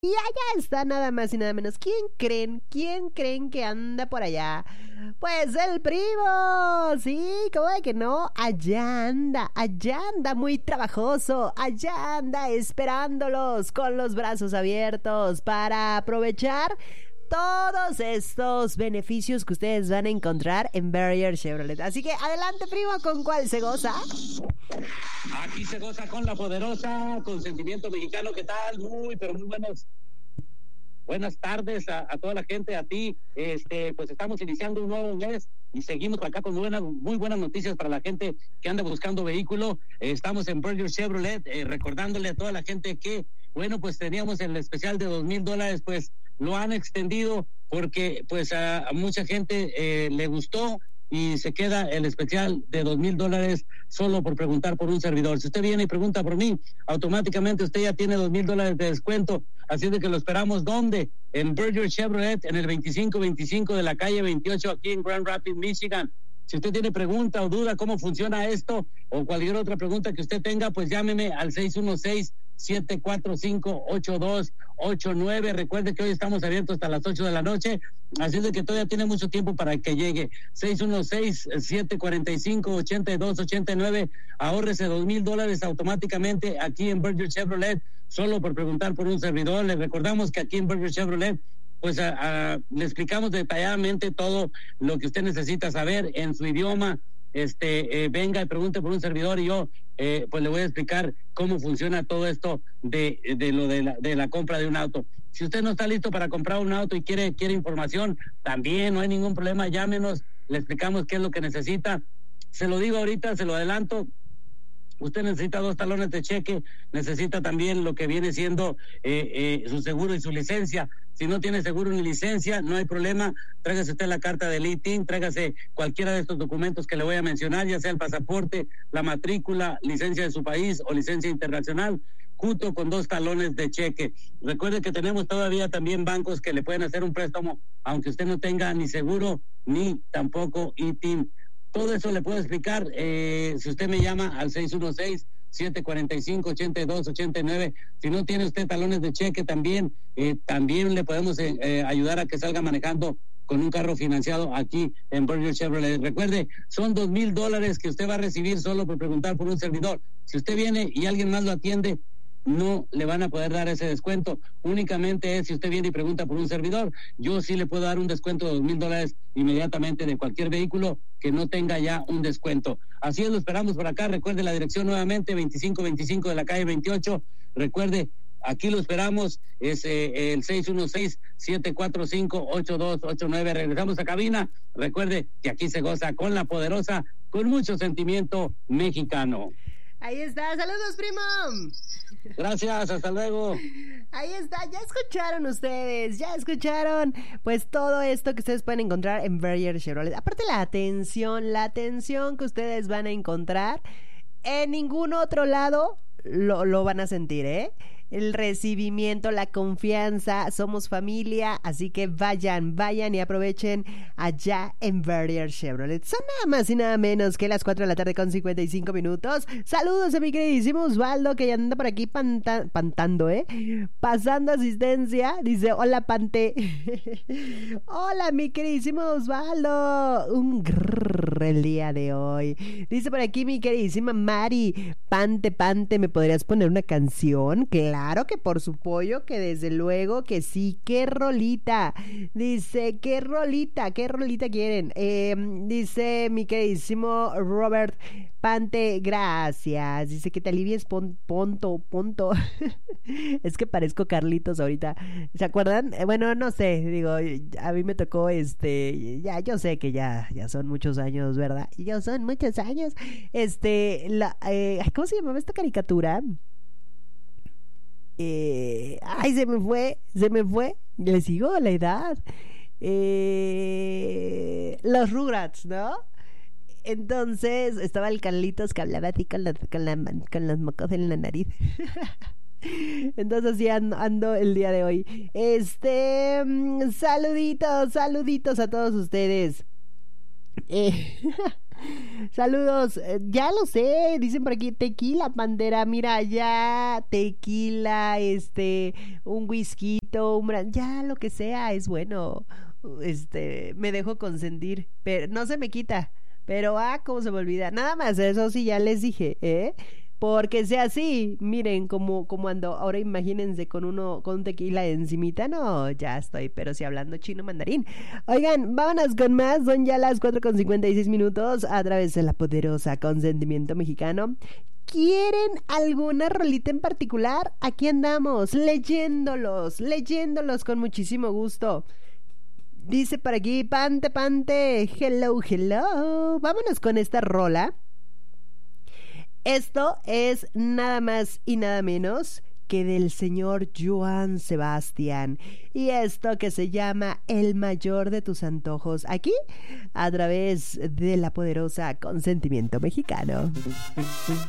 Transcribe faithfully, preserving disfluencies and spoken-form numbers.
Y allá está nada más y nada menos. ¿Quién creen? ¿Quién creen que anda por allá? Pues el primo. Sí, ¿cómo de que no? Allá anda, allá anda muy trabajoso. Allá anda esperándolos con los brazos abiertos para aprovechar todos estos beneficios que ustedes van a encontrar en Barrier Chevrolet. Así que adelante, primo, ¿con cuál se goza? Aquí se goza con la poderosa, con sentimiento mexicano. ¿Qué tal? Muy, pero muy buenos. Buenas tardes a, a toda la gente, a ti. Este, pues estamos iniciando un nuevo mes y seguimos por acá con buenas, muy buenas noticias para la gente que anda buscando vehículo. Eh, estamos en Barrier Chevrolet, eh, recordándole a toda la gente que, bueno, pues teníamos el especial de dos mil dólares, pues lo han extendido porque pues a, a mucha gente eh, le gustó y se queda el especial de dos mil dólares solo por preguntar por un servidor. Si usted viene y pregunta por mí, automáticamente usted ya tiene dos mil dólares de descuento. Así de que lo esperamos, ¿dónde? En Barrier Chevrolet, en el veinticinco veinticinco de la calle veintiocho, aquí en Grand Rapids, Michigan. Si usted tiene pregunta o duda cómo funciona esto, o cualquier otra pregunta que usted tenga, pues llámeme al seis uno seis, siete cuatro cinco, ocho dos ocho nueve. Recuerde que hoy estamos abiertos hasta las ocho de la noche, así de que todavía tiene mucho tiempo para que llegue. seis uno seis, siete cuatro cinco, ocho dos ocho nueve. Ahórrese dos mil dólares automáticamente aquí en Barrier Chevrolet, solo por preguntar por un servidor. Les recordamos que aquí en Barrier Chevrolet pues a, a, le explicamos detalladamente todo lo que usted necesita saber en su idioma. Este, eh, venga y pregunte por un servidor y yo eh, pues le voy a explicar cómo funciona todo esto de, de lo de la, de la compra de un auto. Si usted no está listo para comprar un auto y quiere, quiere información, también no hay ningún problema, llámenos, le explicamos qué es lo que necesita. Se lo digo ahorita, se lo adelanto. Usted necesita dos talones de cheque, necesita también lo que viene siendo eh, eh, su seguro y su licencia. Si no tiene seguro ni licencia, no hay problema. Tráigase usted la carta del I T I N, tráigase cualquiera de estos documentos que le voy a mencionar, ya sea el pasaporte, la matrícula, licencia de su país o licencia internacional, junto con dos talones de cheque. Recuerde que tenemos todavía también bancos que le pueden hacer un préstamo, aunque usted no tenga ni seguro ni tampoco I T I N. Todo eso le puedo explicar eh, si usted me llama al seis uno seis, siete cuatro cinco, ocho dos ocho nueve. Si no tiene usted talones de cheque también, eh, también le podemos eh, eh, ayudar a que salga manejando con un carro financiado aquí en Barrier Chevrolet. Recuerde, son dos mil dólares que usted va a recibir solo por preguntar por un servidor. Si usted viene y alguien más lo atiende, no le van a poder dar ese descuento. Únicamente es si usted viene y pregunta por un servidor. Yo sí le puedo dar un descuento de dos mil dólares inmediatamente de cualquier vehículo que no tenga ya un descuento. Así es, lo esperamos por acá. Recuerde la dirección nuevamente, veinticinco veinticinco de la calle veintiocho. Recuerde, aquí lo esperamos, es eh, el seis uno seis, siete cuatro cinco, ocho dos ocho nueve. Regresamos a cabina. Recuerde que aquí se goza con la poderosa, con mucho sentimiento mexicano. Ahí está, saludos, primo. Gracias, hasta luego. Ahí está, ya escucharon ustedes, ya escucharon pues todo esto que ustedes pueden encontrar en Barrier Chevrolet. Aparte la atención, la atención que ustedes van a encontrar en ningún otro lado lo, lo van a sentir, ¿eh? El recibimiento, la confianza, somos familia, así que vayan, vayan y aprovechen allá en Barrier Chevrolet. Son nada más y nada menos que las cuatro de la tarde con cincuenta y cinco minutos. Saludos a mi queridísimo Osvaldo, que ya anda por aquí panta- pantando, ¿eh? Pasando asistencia. Dice, hola, Pante. Hola, mi queridísimo Osvaldo. Un grrr el día de hoy. Dice por aquí mi queridísima Mari, Pante, Pante, ¿me podrías poner una canción? Claro. Claro que por su pollo, que desde luego que sí. ¿Qué rolita? Dice, ¿qué rolita? ¿Qué rolita quieren? Eh, dice mi queridísimo Robert Pante, gracias. Dice que te alivies, pon, ponto, punto. Es que parezco Carlitos ahorita. ¿Se acuerdan? Eh, bueno, no sé, digo, a mí me tocó este, ya, yo sé que ya, ya son muchos años, ¿verdad? Ya son muchos años. Este, la, eh, ¿cómo se llamaba esta caricatura? Eh, ay, se me fue, se me fue. Le sigo la edad. Eh, los Rugrats, ¿no? Entonces estaba el Carlitos que hablaba así con, la, con, la, con los mocos en la nariz. Entonces así ando, ando el día de hoy. Este, saluditos, saluditos a todos ustedes. Eh, Saludos, eh, ya lo sé, dicen por aquí tequila, Pantera, mira, ya, tequila, este, un whisky, un bran- ya lo que sea es bueno, este, me dejo consentir, pero no se me quita, pero ah, cómo se me olvida, nada más, eso sí ya les dije, ¿eh? Porque sea así, miren como, como ando, ahora imagínense con uno, con un tequila encimita, no, ya estoy, pero sí hablando chino mandarín. Oigan, vámonos con más, son ya las cuatro con cincuenta y seis minutos a través de la poderosa Consentimiento Mexicano. ¿Quieren alguna rolita en particular? Aquí andamos, leyéndolos, leyéndolos con muchísimo gusto. Dice por aquí, Pante, Pante, hello, hello. Vámonos con esta rola. Esto es nada más y nada menos que del señor Joan Sebastián. Y esto que se llama El mayor de tus antojos. Aquí, a través de la poderosa Consentimiento Mexicano.